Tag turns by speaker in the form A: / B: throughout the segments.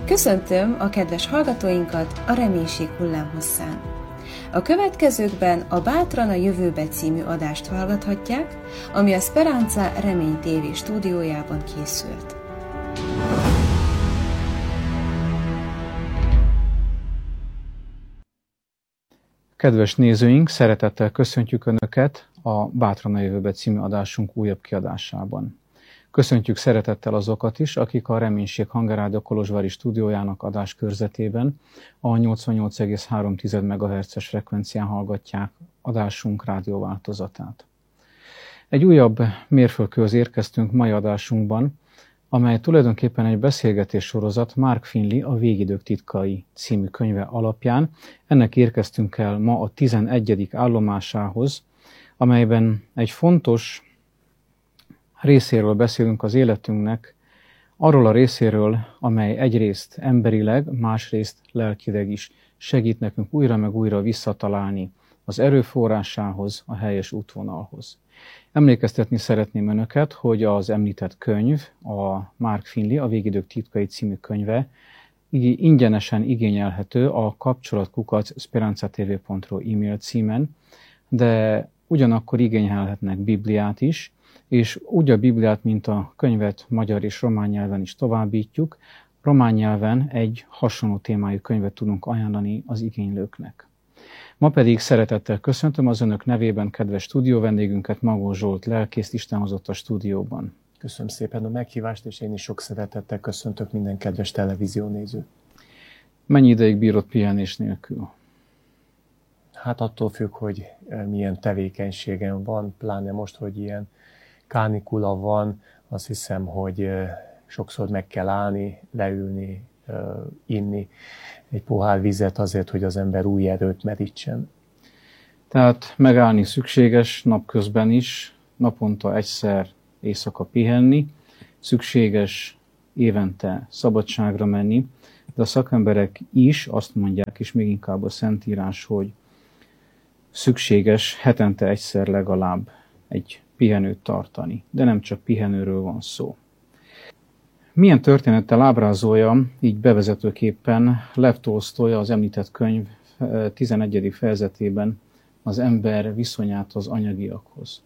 A: Köszöntöm a kedves hallgatóinkat a Reménység hullámhosszán. A következőkben a Bátran a jövőbe című adást hallgathatják, ami a Speranza Remény TV stúdiójában készült.
B: Kedves nézőink, szeretettel köszöntjük Önöket a Bátran a jövőbe című adásunk újabb kiadásában. Köszöntjük szeretettel azokat is, akik a Reménység Hangerrádió kolozsvári stúdiójának adáskörzetében a 88,3 MHz-es frekvencián hallgatják adásunk rádióváltozatát. Egy újabb mérföldkőhöz érkeztünk mai adásunkban, amely tulajdonképpen egy beszélgetés sorozat Mark Finley a Végidők titkai című könyve alapján. Ennek érkeztünk el ma a 11. állomásához, amelyben egy fontos részéről beszélünk az életünknek, arról a részéről, amely egyrészt emberileg, másrészt lelkileg is segít nekünk újra meg újra visszatalálni az erőforrásához, a helyes útvonalhoz. Emlékeztetni szeretném Önöket, hogy az említett könyv, a Mark Finley, a Végidők titkai című könyve ingyenesen igényelhető a kapcsolat@speranzatv.ru e-mail címen, de ugyanakkor igényelhetnek Bibliát is, és úgy a Bibliát, mint a könyvet magyar és román nyelven is továbbítjuk. Román nyelven egy hasonló témájú könyvet tudunk ajánlani az igénylőknek. Ma pedig szeretettel köszöntöm az Önök nevében kedves stúdió vendégünket, Magó Zsolt lelkészt, Isten hozott a stúdióban.
C: Köszönöm szépen a meghívást, és én is sok szeretettel köszöntök minden kedves televíziónézőt.
B: Mennyi ideig bírod pihenés nélkül?
C: Hát attól függ, hogy milyen tevékenységem van, pláne most, hogy ilyen kánikula van, azt hiszem, hogy sokszor meg kell állni, leülni, inni egy pohár vizet azért, hogy az ember új erőt merítsen.
B: Tehát megállni szükséges napközben is, naponta egyszer éjszaka pihenni, szükséges évente szabadságra menni, de a szakemberek is azt mondják, és még inkább a Szentírás, hogy szükséges hetente egyszer legalább egy pihenőt tartani. De nem csak pihenőről van szó. Milyen történettel ábrázolja, így bevezetőképpen Lev Tolsztoj az említett könyv 11. fejezetében az ember viszonyát az anyagiakhoz?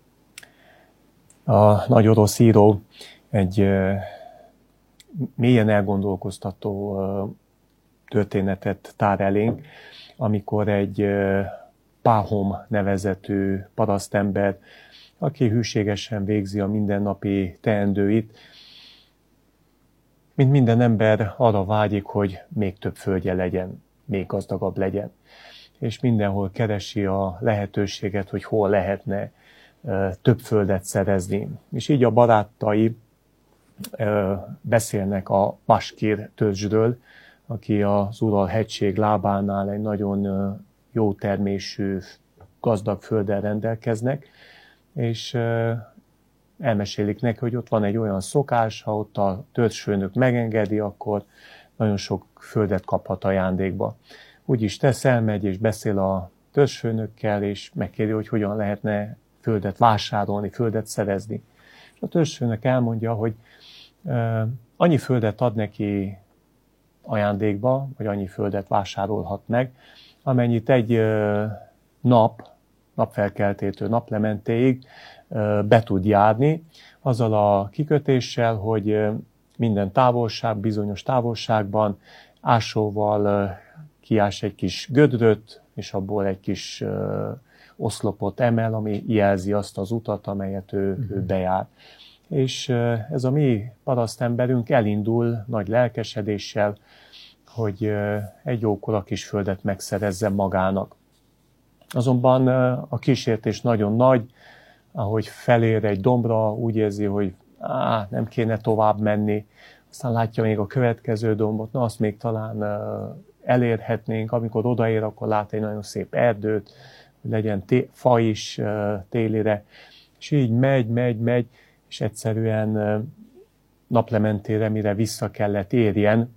C: A nagy orosz író egy mélyen elgondolkoztató történetet tár elénk, amikor egy Páhom nevezetű parasztember, aki hűségesen végzi a mindennapi teendőit, mint minden ember arra vágyik, hogy még több földje legyen, még gazdagabb legyen. És mindenhol keresi a lehetőséget, hogy hol lehetne több földet szerezni. És így a barátai beszélnek a Baskir törzsről, aki az Ural-hegység lábánál egy nagyon jó termésű, gazdag földdel rendelkeznek, és elmesélik neki, hogy ott van egy olyan szokás, ha ott a törzsfőnök megengedi, akkor nagyon sok földet kaphat ajándékba. Úgyis tesz, elmegy és beszél a törzsfőnökkel, és megkérdezi, hogy hogyan lehetne földet vásárolni, földet szerezni. És a törzsfőnök elmondja, hogy annyi földet ad neki ajándékba, vagy annyi földet vásárolhat meg, amennyit egy napfelkeltétől naplementéig be tud járni, azzal a kikötéssel, hogy minden távolság, bizonyos távolságban ásóval kiás egy kis gödröt, és abból egy kis oszlopot emel, ami jelzi azt az utat, amelyet ő bejár. És ez a mi parasztemberünk elindul nagy lelkesedéssel, hogy egy jókora kis földet megszerezzen magának. Azonban a kísértés nagyon nagy, ahogy felér egy dombra, úgy érzi, hogy nem kéne tovább menni, aztán látja még a következő dombot, na azt még talán elérhetnénk, amikor odaér, akkor lát egy nagyon szép erdőt, hogy legyen fa is télire, és így megy, és egyszerűen naplementére, mire vissza kellett érjen,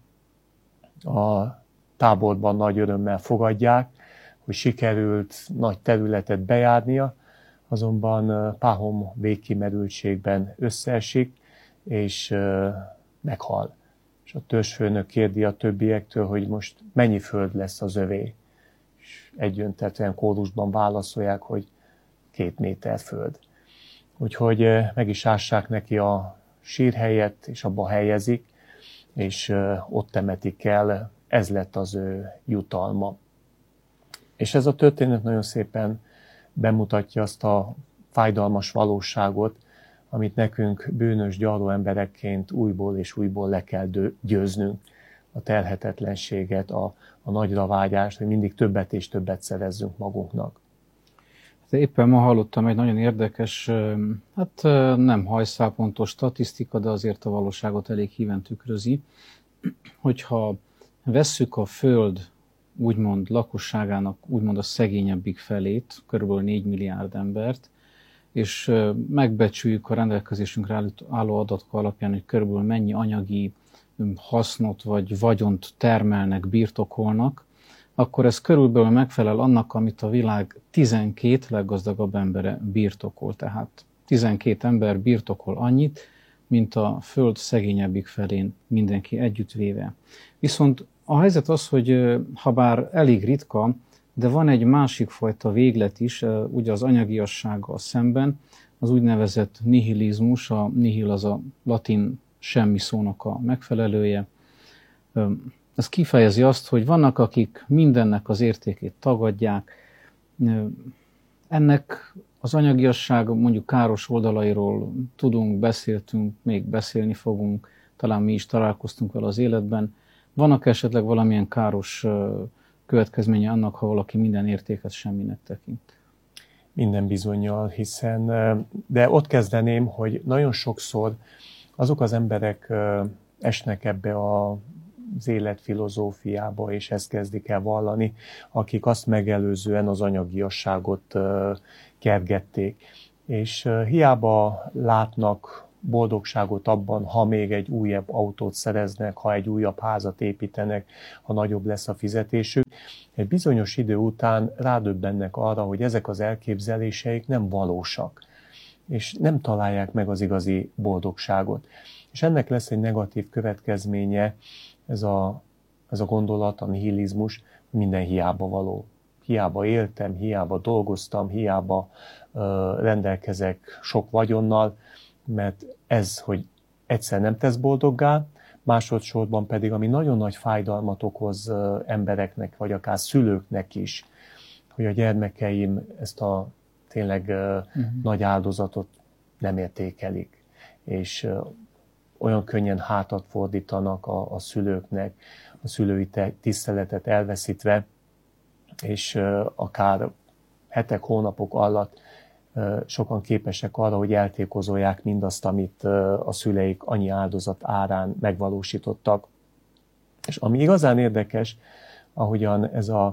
C: a táborban nagy örömmel fogadják, hogy sikerült nagy területet bejárnia, azonban Páhom végkimerültségben összeesik, és meghal. és a törzsfőnök kérdi a többiektől, hogy most mennyi föld lesz az övé. És egyöntetően kórusban válaszolják, hogy 2 méter föld. Úgyhogy meg is ássák neki a sírhelyet, és abba helyezik, és ott temetik el, ez lett az ő jutalma. És ez a történet nagyon szépen bemutatja azt a fájdalmas valóságot, amit nekünk bűnös, gyarló emberekként újból és újból le kell győznünk. A terhetetlenséget, a nagyra vágyást, hogy mindig többet és többet szerezzünk magunknak.
B: Éppen ma hallottam egy nagyon érdekes, hát nem hajszálpontos statisztika, de azért a valóságot elég híven tükrözi, hogyha vesszük a Föld úgymond lakosságának úgymond a szegényebbik felét, kb. 4 milliárd embert, és megbecsüljük a rendelkezésünkre álló adatok alapján, hogy körülbelül mennyi anyagi hasznot vagy vagyont termelnek, birtokolnak, akkor ez körülbelül megfelel annak, amit a világ 12 leggazdagabb embere birtokol. Tehát 12 ember birtokol annyit, mint a Föld szegényebbik felén mindenki együttvéve. Viszont a helyzet az, hogy ha bár elég ritka, de van egy másik fajta véglet is, ugye az anyagiassággal szemben, az úgynevezett nihilizmus, a nihil az a latin semmi szónak a megfelelője. Ez kifejezi azt, hogy vannak, akik mindennek az értékét tagadják. Ennek az anyagiasság mondjuk káros oldalairól tudunk, beszéltünk, még beszélni fogunk, talán mi is találkoztunk vele az életben. Vannak esetleg valamilyen káros következménye annak, ha valaki minden értéket semminek tekint?
C: Minden bizonnyal, hiszen, de ott kezdeném, hogy nagyon sokszor azok az emberek esnek ebbe az életfilozófiába, és ezt kezdik el vallani, akik azt megelőzően az anyagiasságot kergették. És hiába látnak boldogságot abban, ha még egy újabb autót szereznek, ha egy újabb házat építenek, ha nagyobb lesz a fizetésük. Egy bizonyos idő után rádöbbennek arra, hogy ezek az elképzeléseik nem valósak, és nem találják meg az igazi boldogságot. És ennek lesz egy negatív következménye, ez a gondolat, a nihilizmus, minden hiába való. Hiába éltem, hiába dolgoztam, hiába rendelkezek sok vagyonnal, mert ez, hogy egyszer nem tesz boldoggá, másodszorban pedig, ami nagyon nagy fájdalmat okoz embereknek, vagy akár szülőknek is, hogy a gyermekeim ezt a tényleg nagy áldozatot nem értékelik, és olyan könnyen hátat fordítanak a szülőknek, a szülői tiszteletet elveszítve, és akár hetek, hónapok alatt sokan képesek arra, hogy eltékozolják mindazt, amit a szüleik annyi áldozat árán megvalósítottak. És ami igazán érdekes, ahogyan ez a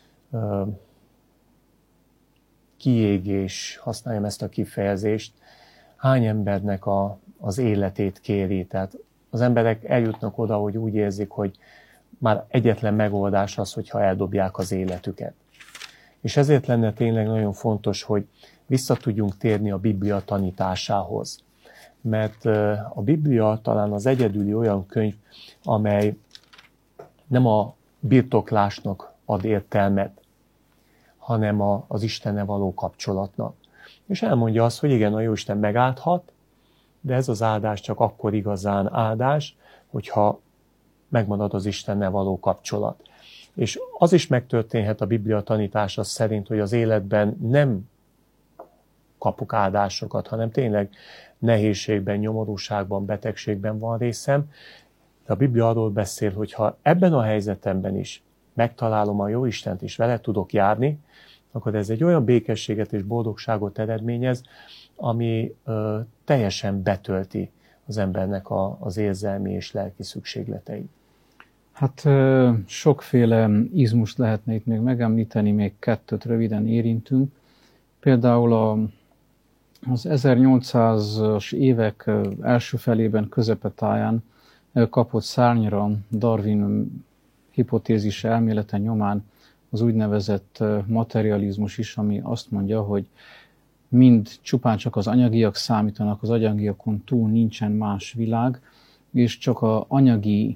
C: kiégés, használjam ezt a kifejezést, hány embernek az életét kéri. Tehát az emberek eljutnak oda, hogy úgy érzik, hogy már egyetlen megoldás az, hogyha eldobják az életüket. És ezért lenne tényleg nagyon fontos, hogy vissza tudjunk térni a Biblia tanításához. Mert a Biblia talán az egyedüli olyan könyv, amely nem a birtoklásnak ad értelmet, hanem az Istennel való kapcsolatnak. És elmondja azt, hogy igen, a Jóisten megáldhat, de ez az áldás csak akkor igazán áldás, hogyha megmarad az Istennel való kapcsolat. És az is megtörténhet a Biblia tanítása szerint, hogy az életben nem kapok áldásokat, hanem tényleg nehézségben, nyomorúságban, betegségben van részem. De a Biblia arról beszél, hogy ha ebben a helyzetemben is megtalálom a Jóistent, és vele tudok járni, akkor ez egy olyan békességet és boldogságot eredményez, ami teljesen betölti az embernek az érzelmi és lelki szükségleteit.
B: Hát sokféle izmust lehetne itt még megemlíteni, még 2 röviden érintünk. Például az 1800-as évek első felében, közepetáján kapott szárnyra Darwin hipotézise elmélete nyomán az úgynevezett materializmus is, ami azt mondja, hogy mind csupán csak az anyagiak számítanak, az anyagiakon túl nincsen más világ, és csak az anyagi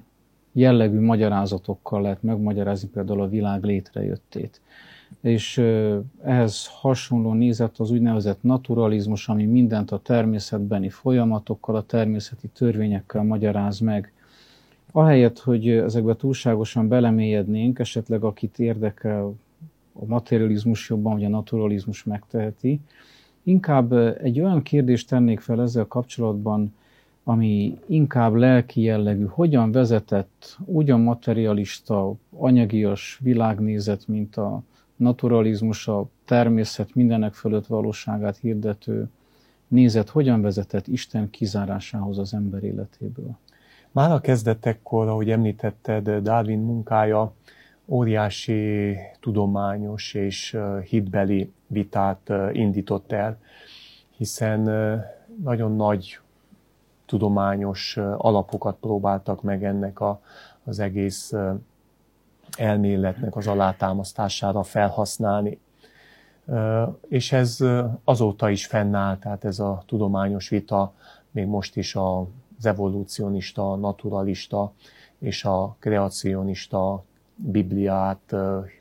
B: jellegű magyarázatokkal lehet megmagyarázni például a világ létrejöttét. És ehhez hasonló nézet az úgynevezett naturalizmus, ami mindent a természetbeni folyamatokkal, a természeti törvényekkel magyaráz meg. Ahelyett, hogy ezekbe túlságosan belemélyednénk, esetleg akit érdekel a materializmus jobban, vagy a naturalizmus megteheti, inkább egy olyan kérdést tennék fel ezzel kapcsolatban, ami inkább lelki jellegű, hogyan vezetett úgy a materialista, anyagias világnézet, mint a naturalizmus, a természet mindenek fölött valóságát hirdető nézet, hogyan vezetett Isten kizárásához az ember életéből?
C: Már a kezdetekkor, ahogy említetted, Darwin munkája óriási tudományos és hitbeli vitát indított el, hiszen nagyon nagy tudományos alapokat próbáltak meg ennek az egész elméletnek az alátámasztására felhasználni. És ez azóta is fennáll, tehát ez a tudományos vita még most is az evolúcionista, naturalista és a kreacionista Bibliát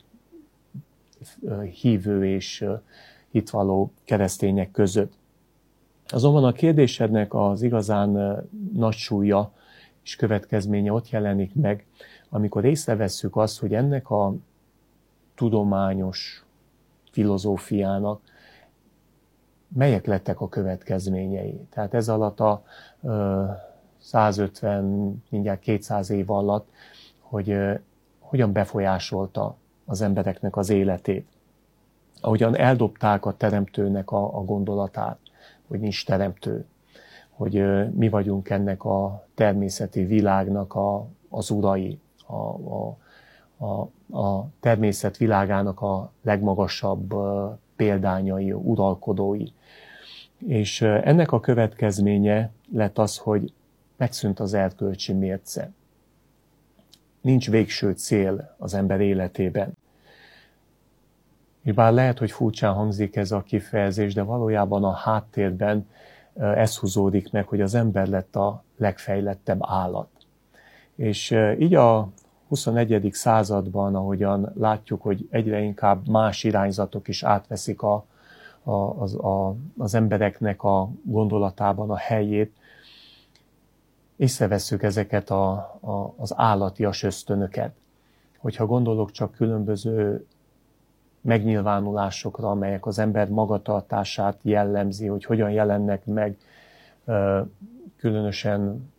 C: hívő és hitvalló keresztények között. Azonban a kérdésednek az igazán nagy súlya és következménye ott jelenik meg, amikor észrevesszük azt, hogy ennek a tudományos filozófiának melyek lettek a következményei. Tehát ez alatt a 150, mindjárt 200 év alatt, hogy hogyan befolyásolta az embereknek az életét. Ahogyan eldobták a teremtőnek a gondolatát, hogy nincs teremtő, hogy mi vagyunk ennek a természeti világnak az urai, a természet világának a legmagasabb példányai, uralkodói. És ennek a következménye lett az, hogy megszűnt az erkölcsi mérce. Nincs végső cél az ember életében. És bár lehet, hogy furcsán hangzik ez a kifejezés, de valójában a háttérben ez húzódik meg, hogy az ember lett a legfejlettebb állat. És így a 21. században, ahogyan látjuk, hogy egyre inkább más irányzatok is átveszik az embereknek a gondolatában a helyét, észrevesszük ezeket az állatias ösztönöket. Hogyha gondolok csak különböző megnyilvánulásokra, amelyek az ember magatartását jellemzi, hogy hogyan jelennek meg különösen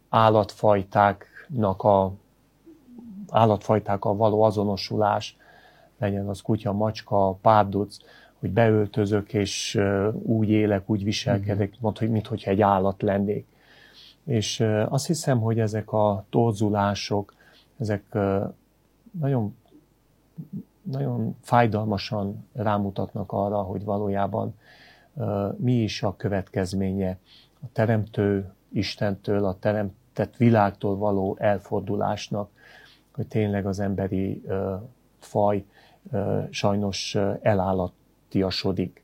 C: állatfajtákkal való azonosulás, legyen az kutya, macska, párduc, hogy beöltözök és úgy élek, úgy viselkedek, minthogyha egy állat lennék. És azt hiszem, hogy ezek a torzulások, ezek nagyon, nagyon fájdalmasan rámutatnak arra, hogy valójában mi is a következménye a teremtő Istentől, a teremtett világtól való elfordulásnak, hogy tényleg az emberi faj sajnos elállatiasodik.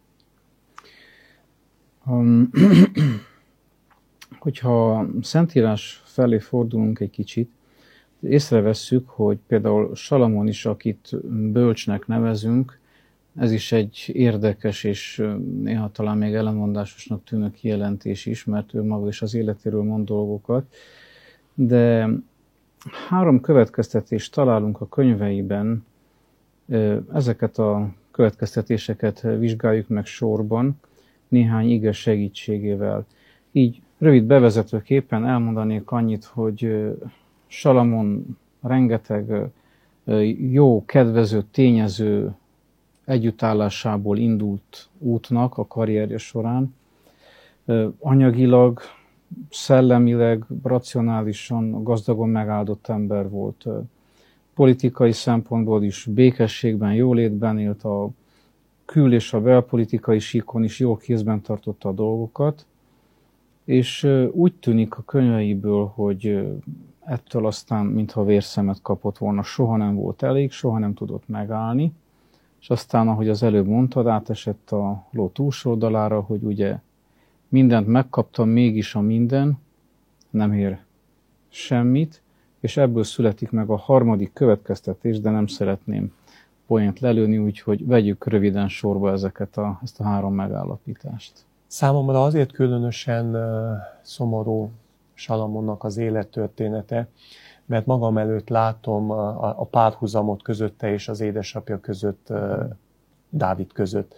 B: Hogyha Szentírás felé fordulunk egy kicsit, észrevesszük, hogy például Salamon is, akit bölcsnek nevezünk, ez is egy érdekes és néha talán még ellenmondásosnak tűnő kijelentés is, mert ő maga is az életéről mond dolgokat, de 3 következtetést találunk a könyveiben, ezeket a következtetéseket vizsgáljuk meg sorban, néhány ige segítségével. Így rövid bevezetőképpen elmondanék annyit, hogy Salamon rengeteg jó, kedvező tényező együttállásából indult útnak a karrierje során. Anyagilag, szellemileg, racionálisan, gazdagon megáldott ember volt. Politikai szempontból is békességben, jólétben élt, a kül- és a belpolitikai síkon is jól kézben tartotta a dolgokat, és úgy tűnik a könyveiből, hogy ettől aztán mintha vérszemet kapott volna, soha nem volt elég, soha nem tudott megállni, és aztán, ahogy az előbb mondtad, átesett a ló túlsó oldalára, hogy ugye mindent megkaptam, mégis a minden nem ér semmit, és ebből születik meg a harmadik következtetés, de nem szeretném poént lelőni, úgyhogy vegyük röviden sorba ezt a 3 megállapítást.
C: Számomra azért különösen szomorú Salamonnak az élettörténete, mert magam előtt látom a párhuzamot közötte és az édesapja között, Dávid között.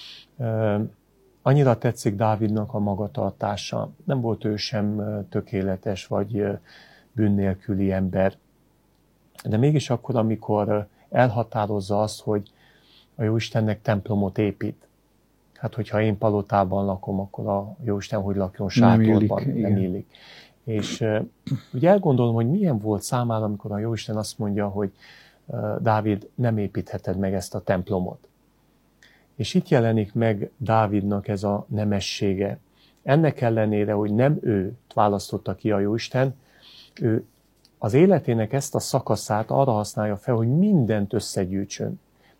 C: Annyira tetszik Dávidnak a magatartása. Nem volt ő sem tökéletes vagy bűn nélküli ember. De mégis akkor, amikor elhatározza azt, hogy a Jóistennek templomot épít. Hát, hogyha én palotában lakom, akkor a Jóisten hogy lakjon sátorban, nem illik. És ugye elgondolom, hogy milyen volt számára, amikor a Jóisten azt mondja, hogy Dávid, nem építheted meg ezt a templomot. És itt jelenik meg Dávidnak ez a nemessége. Ennek ellenére, hogy nem ő választotta ki a Jóisten, ő az életének ezt a szakaszát arra használja fel, hogy mindent összegyűjtsön.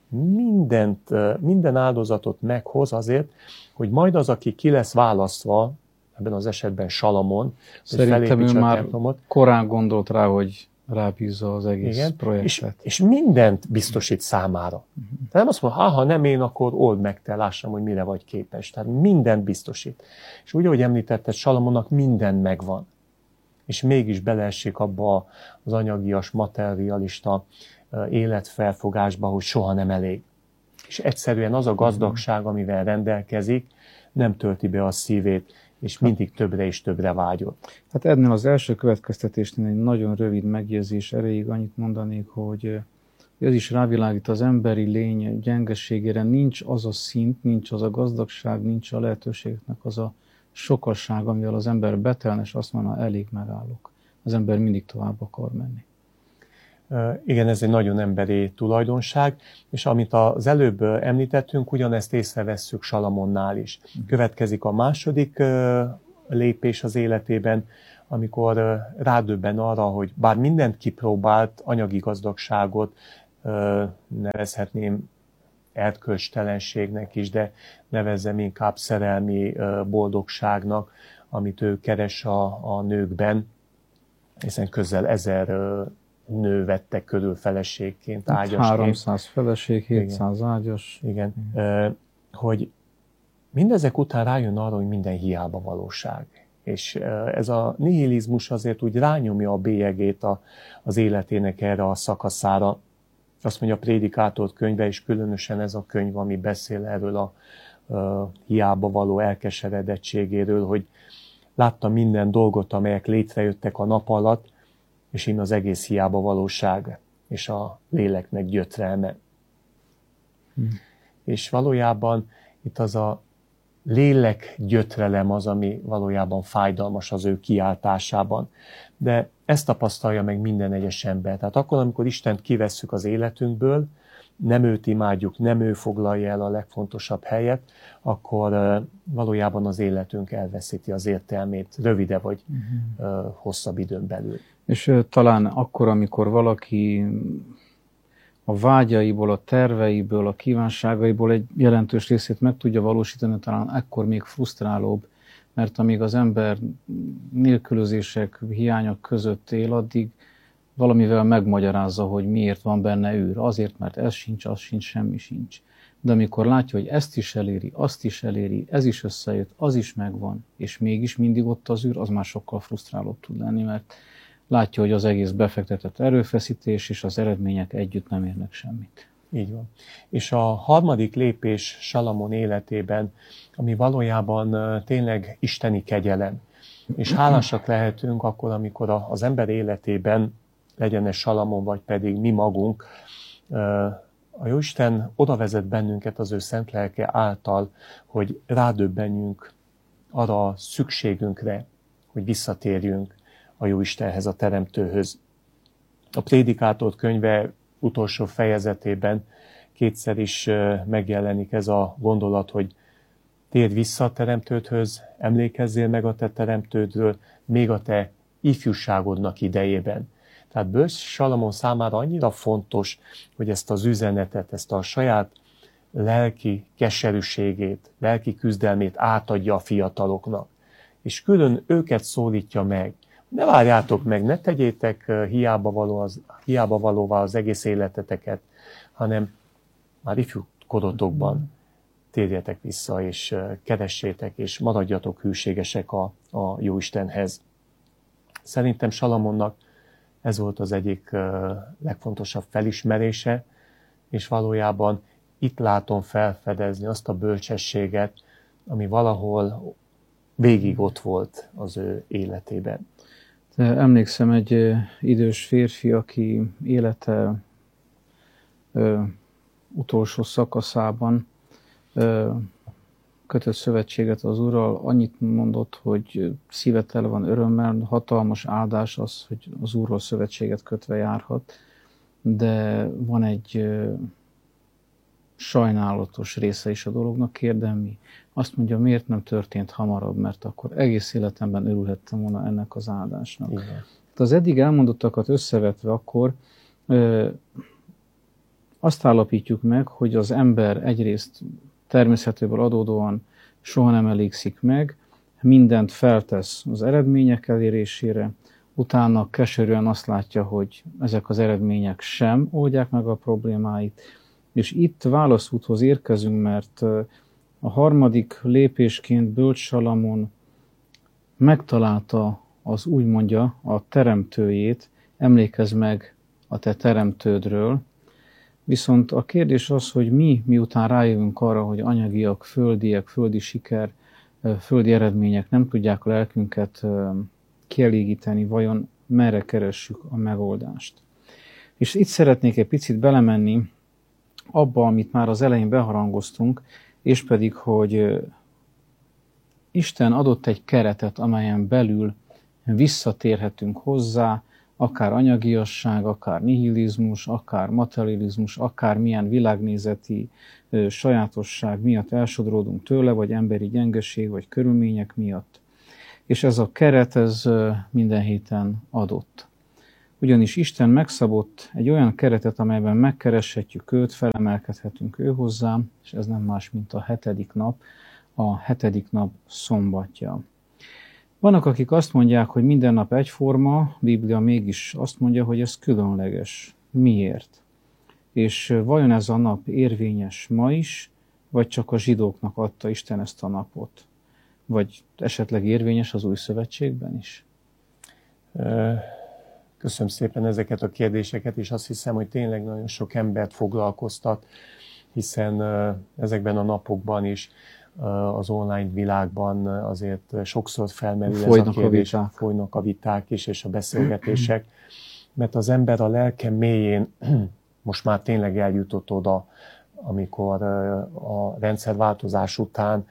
C: Minden áldozatot meghoz azért, hogy majd az, aki ki lesz választva, ebben az esetben Salamon,
B: szerintem ő már korán gondolt rá, hogy rábízza az egész projektet.
C: És mindent biztosít számára. Tehát nem azt mondja, ha nem én, akkor old meg te, lássam, hogy mire vagy képes. Tehát mindent biztosít. És úgy, ahogy említetted, Salamonnak minden megvan. És mégis beleesik abba az anyagias, materialista életfelfogásba, hogy soha nem elég. És egyszerűen az a gazdagság, amivel rendelkezik, nem tölti be a szívét, és mindig többre és többre vágyott.
B: Hát ennél az első következtetésnél egy nagyon rövid megjegyzés erejéig annyit mondanék, hogy ez is rávilágít az emberi lény gyengeségére. Nincs az a szint, nincs az a gazdagság, nincs a lehetőségnek az a sokasság, amivel az ember betelne, és azt mondja, elég, megállok. Az ember mindig tovább akar menni.
C: Igen, ez egy nagyon emberi tulajdonság, és amit az előbb említettünk, ugyanezt észrevesszük Salamonnál is. Következik a második lépés az életében, amikor rádöbben arra, hogy bár mindent kipróbált, anyagi gazdagságot, nevezhetném erkölcstelenségnek is, de nevezzem inkább szerelmi boldogságnak, amit ő keres a nőkben, hiszen közel 1000 nő vette körül feleségként, ágyasként.
B: 300 feleség, 700 igen. Ágyas.
C: Igen. Hogy mindezek után rájön arra, hogy minden hiába valóság. És ez a nihilizmus azért úgy rányomja a bélyegét az életének erre a szakaszára. Azt mondja a Prédikátor könyve, és különösen ez a könyv, ami beszél erről a hiába való elkeseredettségéről, hogy látta minden dolgot, amelyek létrejöttek a nap alatt, és én az egész hiába valóság, és a léleknek gyötrelme. És valójában itt az a lélek gyötrelem az, ami valójában fájdalmas az ő kiáltásában. De ezt tapasztalja meg minden egyes ember. Tehát akkor, amikor Istent kivesszük az életünkből, nem őt imádjuk, nem ő foglalja el a legfontosabb helyet, akkor valójában az életünk elveszíti az értelmét rövide vagy hosszabb időn belül.
B: És talán akkor, amikor valaki a vágyaiból, a terveiből, a kívánságaiból egy jelentős részét meg tudja valósítani, talán ekkor még frusztrálóbb, mert amíg az ember nélkülözések, hiányok között él, addig valamivel megmagyarázza, hogy miért van benne űr. Azért, mert ez sincs, az sincs, semmi sincs. De amikor látja, hogy ezt is eléri, azt is eléri, ez is összejött, az is megvan, és mégis mindig ott az űr, az már sokkal frusztrálóbb tud lenni, mert látja, hogy az egész befektetett erőfeszítés és az eredmények együtt nem érnek semmit.
C: Így van. És a harmadik lépés Salamon életében, ami valójában tényleg isteni kegyelem. És hálásak lehetünk akkor, amikor az ember életében, legyen ez Salamon, vagy pedig mi magunk, a Jóisten oda vezet bennünket az ő szent lelke által, hogy rádöbbenjünk arra a szükségünkre, hogy visszatérjünk a Jóistenhez, a Teremtőhöz. A Prédikátor könyve utolsó fejezetében kétszer is megjelenik ez a gondolat, hogy térj vissza a Teremtődhöz, emlékezzél meg a te Teremtődről, még a te ifjúságodnak idejében. Tehát bölcs Salamon számára annyira fontos, hogy ezt az üzenetet, ezt a saját lelki keserűségét, lelki küzdelmét átadja a fiataloknak. És külön őket szólítja meg, ne várjátok meg, ne tegyétek hiába valóvá az egész életeteket, hanem már ifjú korodotokban térjetek vissza, és keressétek, és maradjatok hűségesek a Jóistenhez. Szerintem Salamonnak ez volt az egyik legfontosabb felismerése, és valójában itt látom felfedezni azt a bölcsességet, ami valahol végig ott volt az ő életében.
B: Emlékszem egy idős férfi, aki élete utolsó szakaszában kötött szövetséget az Úrral, annyit mondott, hogy szíve tele van örömmel, hatalmas áldás az, hogy az Úrral szövetséget kötve járhat, de van egy sajnálatos része is a dolognak. Kérdem mi? Azt mondja, miért nem történt hamarabb, mert akkor egész életemben örülhettem volna ennek az áldásnak. Igen. Az eddig elmondottakat összevetve akkor azt állapítjuk meg, hogy az ember egyrészt természetéből adódóan soha nem elégszik meg, mindent feltesz az eredmények elérésére, utána keserűen azt látja, hogy ezek az eredmények sem oldják meg a problémáit, és itt válaszúthoz érkezünk, mert a harmadik lépésként bölcs Salamon megtalálta az úgy mondja a teremtőjét, emlékezz meg a te teremtődről. Viszont a kérdés az, hogy miután rájövünk arra, hogy anyagiak, földiek, földi siker, földi eredmények nem tudják a lelkünket kielégíteni, vajon merre keressük a megoldást. És itt szeretnék egy picit belemenni abba, amit már az elején beharangoztunk, és pedig, hogy Isten adott egy keretet, amelyen belül visszatérhetünk hozzá, akár anyagiasság, akár nihilizmus, akár materializmus, akár milyen világnézeti sajátosság miatt elsodródunk tőle, vagy emberi gyengeség, vagy körülmények miatt. És ez a keret, ez minden héten adott. Ugyanis Isten megszabott egy olyan keretet, amelyben megkereshetjük őt, felemelkedhetünk ő hozzá, és ez nem más, mint a hetedik nap szombatja. Vannak, akik azt mondják, hogy minden nap egyforma, a Biblia mégis azt mondja, hogy ez különleges. Miért? És vajon ez a nap érvényes ma is, vagy csak a zsidóknak adta Isten ezt a napot? Vagy esetleg érvényes az új szövetségben is?
C: Köszönöm szépen ezeket a kérdéseket, és azt hiszem, hogy tényleg nagyon sok embert foglalkoztat, hiszen ezekben a napokban is az online világban azért sokszor felmerül ez a kérdés, folynak a viták is, és a beszélgetések, mert az ember a lelke mélyén most már tényleg eljutott oda, amikor a rendszerváltozás után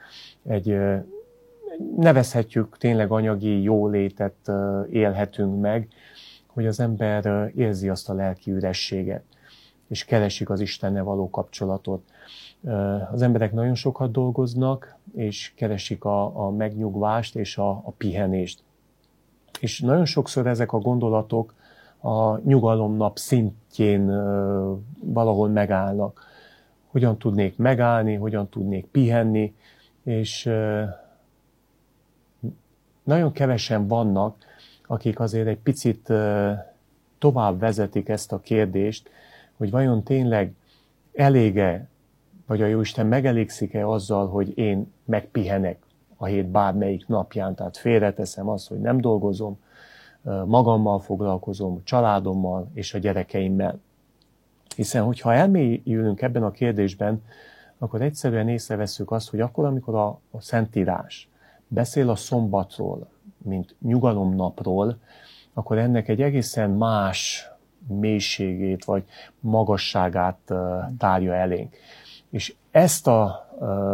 C: nevezhetjük tényleg anyagi jólétet élhetünk meg, hogy az ember érzi azt a lelki ürességet, és keresik az Istennel való kapcsolatot. Az emberek nagyon sokat dolgoznak, és keresik a megnyugvást és a pihenést. És nagyon sokszor ezek a gondolatok a nyugalomnap szintjén valahol megállnak. Hogyan tudnék megállni, hogyan tudnék pihenni, és nagyon kevesen vannak, akik azért egy picit tovább vezetik ezt a kérdést, hogy vajon tényleg elége, vagy a Jóisten megelégszik-e azzal, hogy én megpihenek a hét bármelyik napján, tehát félreteszem azt, hogy nem dolgozom, magammal foglalkozom, családommal és a gyerekeimmel. Hiszen, hogyha elmélyülünk ebben a kérdésben, akkor egyszerűen észreveszünk azt, hogy akkor, amikor a Szentírás beszél a szombatról, mint nyugalomnapról, akkor ennek egy egészen más mélységét vagy magasságát tárja elénk. És ezt a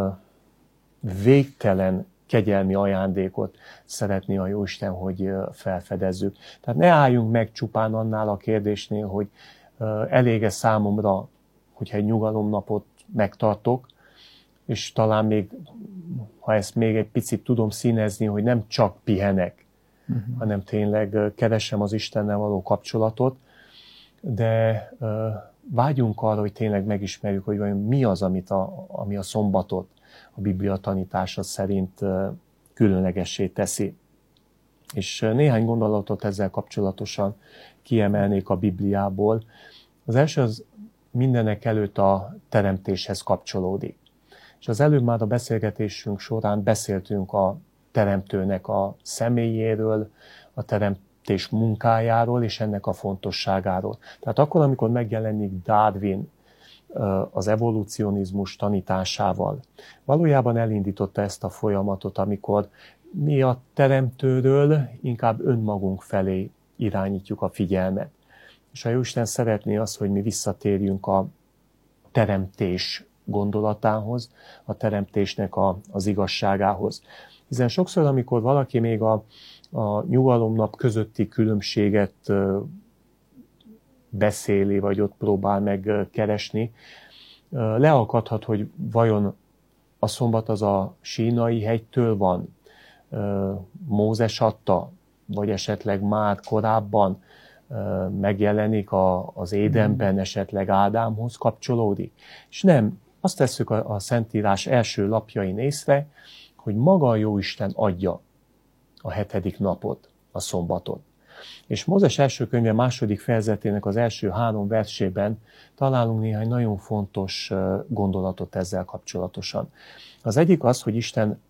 C: végtelen kegyelmi ajándékot szeretné a Jóisten, hogy felfedezzük. Tehát ne álljunk meg csupán annál a kérdésnél, hogy elég-e számomra, hogyha egy nyugalomnapot megtartok, és talán még, ha ezt még egy picit tudom színezni, hogy nem csak pihenek, hanem tényleg keresem az Istennel való kapcsolatot, de vágyunk arra, hogy tényleg megismerjük, hogy vajon mi az, ami a szombatot a Biblia tanítása szerint különlegessé teszi. És néhány gondolatot ezzel kapcsolatosan kiemelnék a Bibliából. Az első az mindenek előtt a teremtéshez kapcsolódik. És az előbb már a beszélgetésünk során beszéltünk a teremtőnek a személyéről, a teremtés munkájáról és ennek a fontosságáról. Tehát akkor, amikor megjelenik Darwin az evolucionizmus tanításával, valójában elindította ezt a folyamatot, amikor mi a teremtőről inkább önmagunk felé irányítjuk a figyelmet. És a Jóisten szeretné azt, hogy mi visszatérjünk a teremtés gondolatához, a teremtésnek az igazságához. Hiszen sokszor, amikor valaki még a nyugalomnap közötti különbséget beszéli, vagy ott próbál meg keresni, leakadhat, hogy vajon a szombat az a Sínai hegytől van, Mózes adta, vagy esetleg már korábban megjelenik az Édenben, esetleg Ádámhoz kapcsolódik. És nem, azt tesszük a Szentírás első lapjain észre, hogy maga a Jóisten adja a 7. napot, a szombatot. És Mózes első könyve 2. fejezetének az első 3 versében találunk néhány nagyon fontos gondolatot ezzel kapcsolatosan. Az egyik az, hogy Isten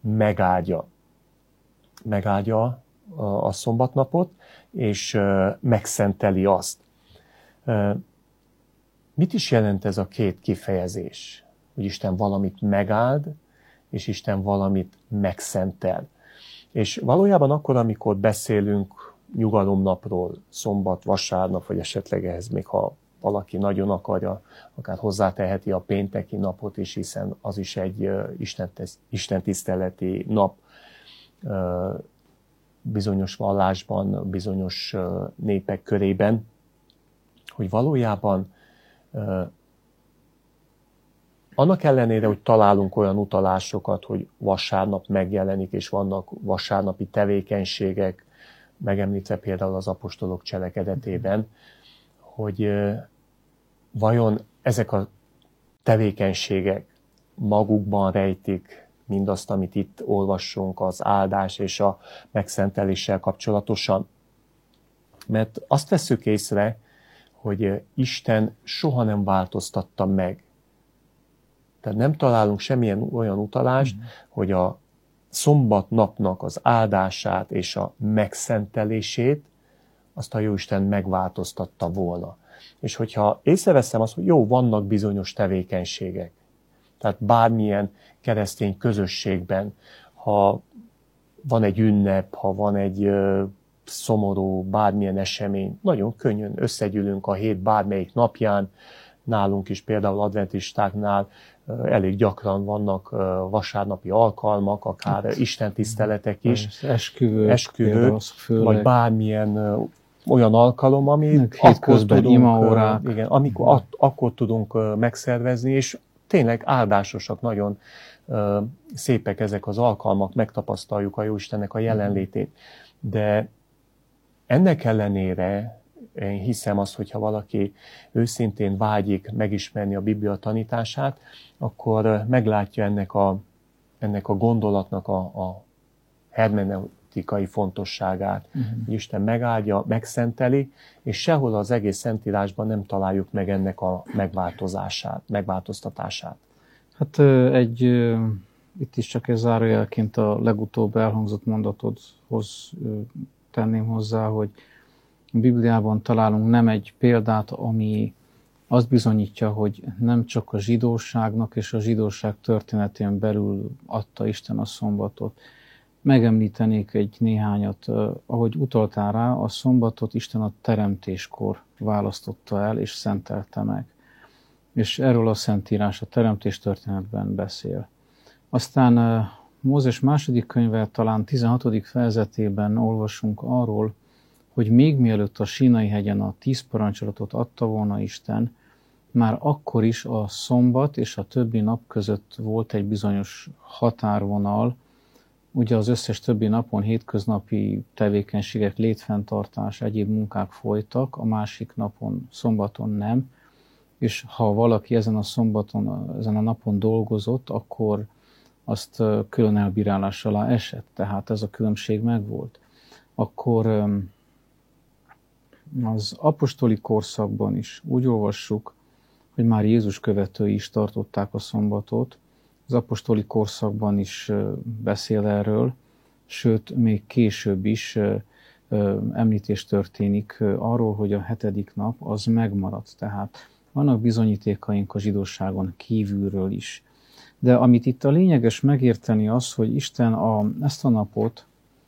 C: megáldja a szombatnapot, és megszenteli azt. Mit is jelent ez a két kifejezés? Hogy Isten valamit megáld, és Isten valamit megszentel. És valójában akkor, amikor beszélünk nyugalomnapról, szombat, vasárnap, vagy esetleg ehhez még ha valaki nagyon akarja, akár hozzáteheti a pénteki napot is, hiszen az is egy istentiszteleti nap bizonyos vallásban, bizonyos népek körében, hogy valójában annak ellenére, hogy találunk olyan utalásokat, hogy vasárnap megjelenik, és vannak vasárnapi tevékenységek, megemlítve például az apostolok cselekedetében, hogy vajon ezek a tevékenységek magukban rejtik mindazt, amit itt olvassunk, az áldás és a megszenteléssel kapcsolatosan. Mert azt vesszük észre, hogy Isten soha nem változtatta meg. Tehát nem találunk semmilyen olyan utalást, hogy a szombat napnak az áldását és a megszentelését azt a Jóisten megváltoztatta volna. És hogyha észreveszem azt, hogy jó, vannak bizonyos tevékenységek, tehát bármilyen keresztény közösségben, ha van egy ünnep, ha van egy szomorú, bármilyen esemény, nagyon könnyen összegyűlünk a hét bármelyik napján, nálunk is például adventistáknál elég gyakran vannak vasárnapi alkalmak, akár istentiszteletek is, esküvők vagy bármilyen olyan alkalom, amit akkor tudunk megszervezni, és tényleg áldásosak, nagyon szépek ezek az alkalmak, megtapasztaljuk a Jóistennek a jelenlétét. De ennek ellenére én hiszem azt, hogyha valaki őszintén vágyik megismerni a Biblia tanítását, akkor meglátja ennek a gondolatnak a hermeneutikai fontosságát. Isten megáldja, megszenteli, és sehol az egész Szentírásban nem találjuk meg ennek a megváltoztatását.
B: Hát itt is csak egy zárójelként a legutóbb elhangzott mondatodhoz tenném hozzá, hogy a Bibliában találunk nem egy példát, ami azt bizonyítja, hogy nem csak a zsidóságnak és a zsidóság történetén belül adta Isten a szombatot. Megemlítenék egy néhányat, ahogy utaltál rá, a szombatot Isten a teremtéskor választotta el és szentelte meg. És erről a Szentírás a teremtés történetben beszél. Aztán Mózes második könyve talán 16. fejezetében olvasunk arról, hogy még mielőtt a Sínai hegyen a 10 parancsolatot adta volna Isten, már akkor is a szombat és a többi nap között volt egy bizonyos határvonal. Ugye az összes többi napon hétköznapi tevékenységek, létfenntartás, egyéb munkák folytak, a másik napon, szombaton nem. És ha valaki ezen a napon dolgozott, akkor azt külön elbírálás alá esett, tehát ez a különbség megvolt. akkor az apostoli korszakban is úgy olvassuk, hogy már Jézus követői is tartották a szombatot. Az apostoli korszakban is beszél erről, sőt, még később is említés történik arról, hogy a 7. nap az megmaradt. Tehát vannak bizonyítékaink a zsidóságon kívülről is. De amit itt a lényeges megérteni az, hogy Isten ezt a napot,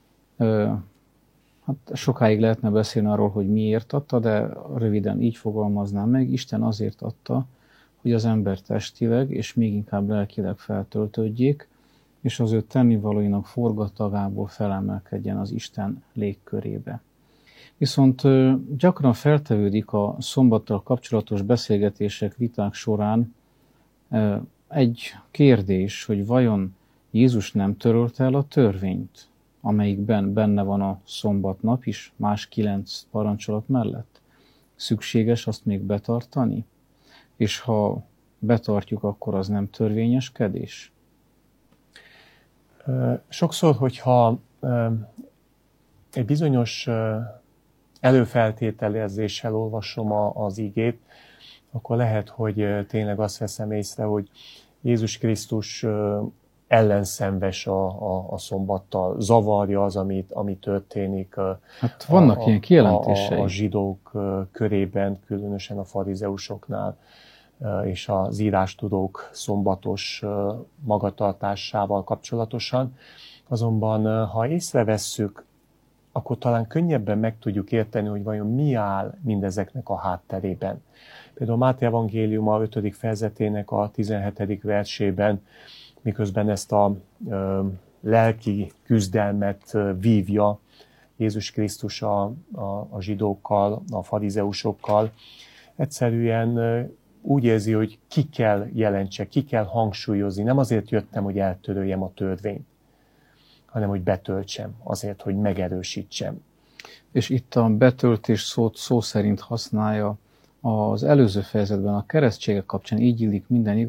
B: hát sokáig lehetne beszélni arról, hogy miért adta, de röviden így fogalmaznám meg, Isten azért adta, hogy az ember testileg és még inkább lelkileg feltöltődjék, és az ő tennivalóinak forgatagából felemelkedjen az Isten légkörébe. Viszont gyakran feltevődik a szombattal kapcsolatos beszélgetések, viták során egy kérdés, hogy vajon Jézus nem törölte el a törvényt, amelyikben benne van a szombatnap is, más 9 parancsolat mellett. Szükséges azt még betartani? És ha betartjuk, akkor az nem törvényeskedés?
C: Sokszor, hogyha egy bizonyos előfeltételezéssel olvasom az igét, akkor lehet, hogy tényleg azt veszem észre, hogy Jézus Krisztus ellenszenves a szombattal, zavarja az, ami történik.
B: Hát vannak ilyen kijelentései.
C: A zsidók körében, különösen a farizeusoknál, és az írástudók szombatos magatartásával kapcsolatosan. Azonban, ha észrevesszük, akkor talán könnyebben meg tudjuk érteni, hogy vajon mi áll mindezeknek a hátterében. Például Máté evangéliuma 5. fejezetének a 17. versében, miközben ezt a lelki küzdelmet vívja Jézus Krisztus a zsidókkal, a farizeusokkal, egyszerűen úgy érzi, hogy ki kell jelentse, ki kell hangsúlyozni. Nem azért jöttem, hogy eltöröljem a törvényt, hanem hogy betöltsem, azért, hogy megerősítsem.
B: És itt a betöltés szót szó szerint használja az előző fejezetben, a keresztségek kapcsán így illik minden